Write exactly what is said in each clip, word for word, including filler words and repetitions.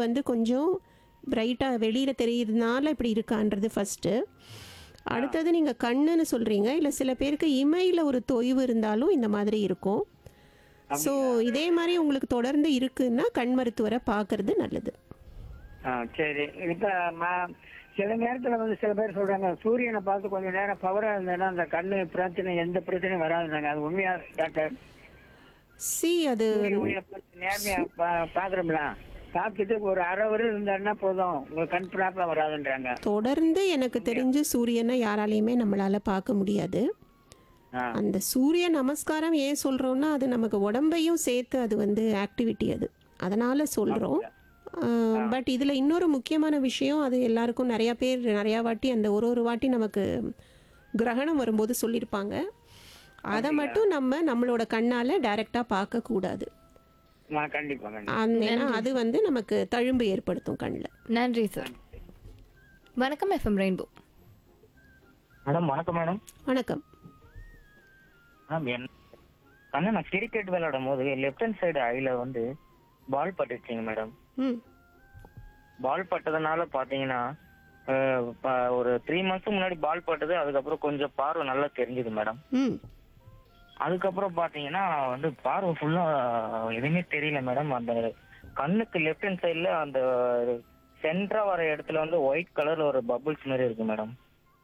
வந்து கொஞ்சம் பிரைட்டாக வெளியில் தெரியுறதுனால இப்படி இருக்கான்றது ஃபஸ்ட்டு. அடுத்தது நீங்கள் கண்ணுன்னு சொல்கிறீங்க, இல்லை சில பேருக்கு இமையில் ஒரு தொய்வு இருந்தாலும் இந்த மாதிரி இருக்கும். ஸோ இதே மாதிரி உங்களுக்கு தொடர்ந்து இருக்குன்னா கண் மருத்துவரை பார்க்கறது நல்லது. ஆ சரி. இப்போ ம- சில நேரத்தில் வந்து சில பேர் சொல்றாங்க சூரியனை பார்த்து கொஞ்சம் நேரம் பவராக இருந்தேன்னா அந்த கண்ணு பிரச்சனை எந்த பிரச்சனையும் வராதுனாங்க. அது உண்மையா டாக்டர்? சி அது சூரிய ஒளியை பார்த்து நேர்மையா பா பார்க்குறோம்ல, பார்த்துட்டு ஒரு அரை வரை இருந்தாருன்னா போதும் உங்களுக்கு கண் ப்ராப்ளம் வராதுன்றாங்க. தொடர்ந்து எனக்கு தெரிஞ்சு சூரியனை யாராலையுமே நம்மளால் பார்க்க முடியாது. ஆ அந்த சூரிய நமஸ்காரம் ஏன் சொல்கிறோன்னா அது நமக்கு உடம்பையும் சேர்த்து அது வந்து ஆக்டிவிட்டி அது, அதனால் சொல்கிறோம். பட் இதில் இன்னொரு முக்கியமான விஷயம், அது எல்லாருக்கும் நிறையா பேர் நிறையா வாட்டி அந்த ஒரு ஒரு வாட்டி நமக்கு கிரகணம் வரும்போது சொல்லியிருப்பாங்க, அதை மட்டும் நம்ம நம்மளோட கண்ணால் டைரெக்டாக பார்க்கக்கூடாது. ஆ, கண்டிப்பா கண்டிப்பா. அந்த ஏன்னா அது வந்து நமக்கு தழும்பு ஏற்படுத்தும் கண்ணில். நன்றி சார். வணக்கம் எஃப்எம் ரெயின்போ. மேடம் வணக்கம் மேடம். வணக்கம். மேம் என் கண்ணு நான் கிரிக்கெட் விளையாடும் போது லெஃப்ட் ஹேண்ட் சைடு ஐல வந்து பால் பட்டுச்சுங்க மேடம். ம் பால் பட்டதுனால பாத்தீங்கன்னா அஹ், ப- ஒரு த்ரீ மந்த்ஸ் முன்னாடி பால் பட்டது, அதுக்கப்புறம் கொஞ்சம் பார்வை நல்லா தெரிஞ்சுது மேடம். ம் அதுக்கப்புறம் பாத்தீங்கன்னா வந்து பார்வை ஃபுல்லா எதுவுமே தெரியல மேடம். அந்த கண்ணுக்கு லெஃப்ட் ஹேண்ட் சைடுல அந்த சென்டரா வர இடத்துல வந்து ஒயிட் கலர்ல ஒரு பபுள்ஸ் மாதிரி இருக்கு மேடம்.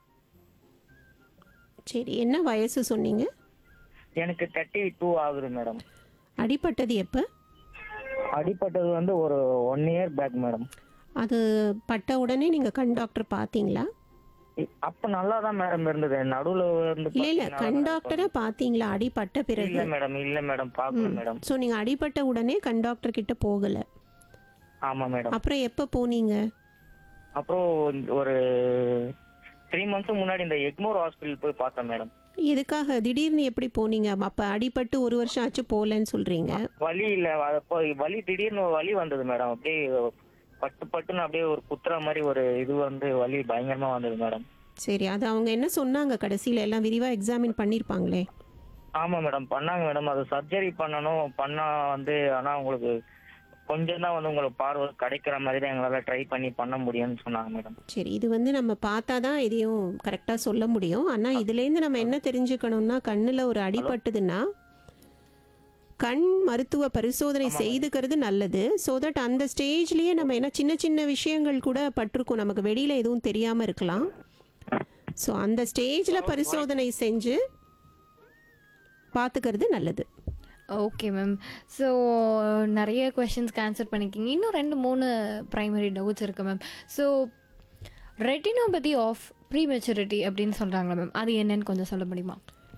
சரி, என்ன வயசு சொன்னீங்க? எனக்கு தேர்ட்டி டூ ஆகுது மேடம். அடிபட்டது எப்போ? அடிப்பட்டது வந்து ஒரு ஒன் இயர் பேக் மேடம். அது பட்ட உடனே நீங்கள் கண் டாக்டர் பார்த்தீங்களா? அப்ப நல்லா தான் மேடம் இருந்தது. நடுவுல இருந்து இல்லை இல்லை பாத்தீங்கன்னா கண் டாக்டரை பார்த்தீங்களா அடிபட்ட இல்ல பிறகு? மேடம், இல்ல மேடம், பாக்கல மேடம். ஸோ நீங்கள் அடிபட்ட உடனே கண் டாக்டர் கிட்ட போகலை, ஆமா மேடம். அப்புறம் எப்போ போனீங்க? அப்புறம் ஒரு த்ரீ மந்த்ஸ் முன்னாடி இந்த எக்மோர் ஹாஸ்பிட்டல் போய் பார்த்தேன் மேடம். எதுக்காக திடீர்னு எப்படி போனீங்க? அப்போ அடிபட்டு ஒரு வருஷம் ஆச்சு போகலன்னு சொல்கிறீங்க. வலி இல்ல, அப்போ வலி திடீர்னு வலி வந்தது மேடம். அப்படியே பட்டு பட்டுன்னு அப்படியே ஒரு குத்துற மாதிரி ஒரு இது வந்து வலி பயங்கரமா வந்தது மேடம். சரி, அது அவங்க என்ன சொன்னாங்க கடைசியில்? எல்லாம் விரிவாக எக்ஸாமின் பண்ணியிருப்பாங்களே. ஆமா மேடம், பண்ணாங்க மேடம். அது சர்ஜரி பண்ணணும் பண்ணா வந்து, ஆனா உங்களுக்கு கொஞ்சம் தான் வந்து உங்களுக்கு பார்வை கிடைக்கிற மாதிரி தான் எங்களால ட்ரை பண்ணி பண்ண முடியும்னு சொன்னாங்க மேடம். சரி, இது வந்து நம்ம பார்த்தா தான் இதையும் கரெக்டாக சொல்ல முடியும். ஆனால் இதுலேருந்து நம்ம என்ன தெரிஞ்சுக்கணும்னா, கண்ணில் ஒரு அடிபட்டுதுன்னா கண் மருத்துவ பரிசோதனை செய்துக்கிறது நல்லது. ஸோ தட் அந்த ஸ்டேஜ்லேயே நம்ம என்ன சின்ன சின்ன விஷயங்கள் கூட பட்டிருக்கும், நமக்கு வெளியில் எதுவும் தெரியாமல் இருக்கலாம். ஸோ அந்த ஸ்டேஜில் பரிசோதனை செஞ்சு பார்த்துக்கிறது நல்லது. Okay ma'am. ஸோ நிறைய கொஷின்ஸ்க்கு ஆன்சர் பண்ணிக்கிங்க. இன்னும் ரெண்டு மூணு ப்ரைமரி டவுட்ஸ் இருக்கு ma'am. So retinopathy of prematurity அப்படின்னு சொல்கிறாங்களா மேம், அது என்னன்னு கொஞ்சம் சொல்ல முடியுமா?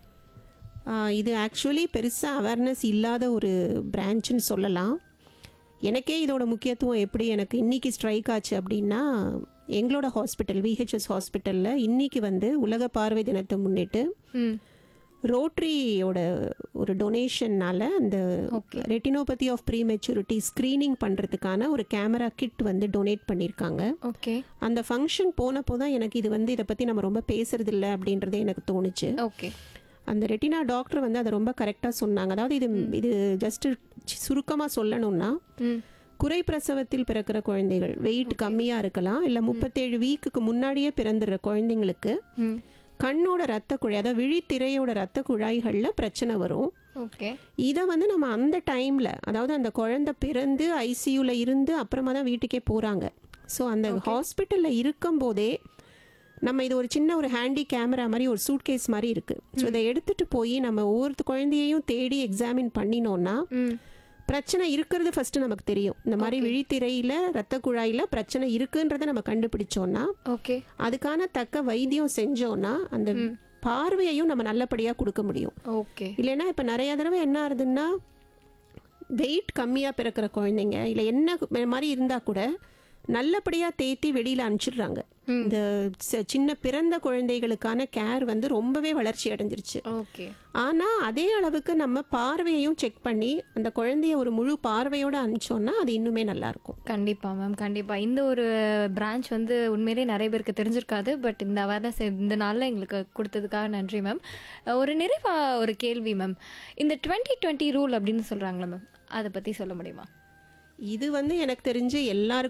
ஆஹ் இது ஆக்சுவலி பெருசாக அவேர்னஸ் இல்லாத ஒரு பிரான்ச்சுன்னு சொல்லலாம். எனக்கே இதோட முக்கியத்துவம் எப்படி எனக்கு இன்னைக்கு ஸ்ட்ரைக் ஆச்சு அப்படின்னா, எங்களோட ஹாஸ்பிட்டல் விஹெச்எஸ் ஹாஸ்பிட்டலில் இன்னைக்கு வந்து உலக பார்வை தினத்தை முன்னிட்டு ம் ரோட்ரியோட ஒரு டொனேஷன்னால் அந்த Okay. Retinopathy of prematurity screening பண்ணுறதுக்கான ஒரு கேமரா கிட் வந்து டொனேட் பண்ணியிருக்காங்க. ஓகே அந்த ஃபங்க்ஷன் போனப்போ தான் எனக்கு இது வந்து இதை பற்றி நம்ம ரொம்ப பேசுறது இல்லை அப்படின்றதே எனக்கு தோணுச்சு. ஓகே அந்த ரெட்டினா டாக்டர் வந்து அதை ரொம்ப கரெக்டாக சொன்னாங்க. அதாவது இது இது ஜஸ்ட் சுருக்கமாக சொல்லணும்னா, ம் குறை பிரசவத்தில் பிறக்கிற குழந்தைகள், வெயிட் கம்மியாக இருக்கலாம், இல்லை முப்பத்தேழு வீக்குக்கு முன்னாடியே பிறந்துடுற குழந்தைங்களுக்கு ம் கண்ணோட ரத்த குழாய், அதாவது விழித்திரையோட ரத்த குழாய்களில் பிரச்சனை வரும். ஓகே இதை வந்து நம்ம அந்த டைமில், அதாவது அந்த குழந்தை பிறந்து ஐசியூவில் இருந்து அப்புறமா தான் வீட்டுக்கே போகிறாங்க. ஸோ அந்த ஹாஸ்பிட்டலில் இருக்கும்போதே நம்ம இது ஒரு சின்ன ஒரு ஹேண்டி கேமரா மாதிரி ஒரு சூட்கேஸ் மாதிரி இருக்குது. ஸோ இதை எடுத்துகிட்டு போய் நம்ம ஒவ்வொரு குழந்தையையும் தேடி எக்ஸாமின் பண்ணினோன்னா ம் பிரச்சனை இருக்கிறது ஃபஸ்ட்டு நமக்கு தெரியும். இந்த மாதிரி விழித்திரையில் ரத்த குழாயில் பிரச்சனை இருக்குன்றதை நம்ம கண்டுபிடிச்சோன்னா, ஓகே அதுக்கான தக்க வைத்தியம் செஞ்சோன்னா அந்த பார்வையையும் நம்ம நல்லபடியாக கொடுக்க முடியும். ஓகே இல்லைன்னா இப்போ நிறைய தடவை என்ன ஆகுதுன்னா, வெயிட் கம்மியாக பிறக்கிற குழந்தைங்க இல்லை என்ன மாதிரி இருந்தால் கூட நல்லபடியாக தேத்தி வெளியில் அனுப்பிச்சிடுறாங்க. இந்த ச- சின்ன பிறந்த குழந்தைகளுக்கான கேர் வந்து ரொம்பவே வளர்ச்சி அடைஞ்சிருச்சு. ஓகே ஆனால் அதே அளவுக்கு நம்ம பார்வையையும் செக் பண்ணி அந்த குழந்தைய ஒரு முழு பார்வையோடு அனுப்பிச்சோன்னா அது இன்னுமே நல்லாயிருக்கும். கண்டிப்பாக மேம், கண்டிப்பாக. இந்த ஒரு பிரான்ச் வந்து உண்மையிலே நிறைய பேருக்கு தெரிஞ்சிருக்காது. பட் இந்த அவேர்னஸ் இந்த நாளில் எங்களுக்கு கொடுத்ததுக்காக நன்றி மேம். ஒரு நிறைவாக ஒரு கேள்வி மேம், இந்த டுவெண்ட்டி டுவெண்ட்டி ரூல் அப்படின்னு சொல்கிறாங்களா மேம், அதை பற்றி சொல்ல முடியுமா? இது வந்து எனக்கு தெரிஞ்சு எல்லாருக்கும்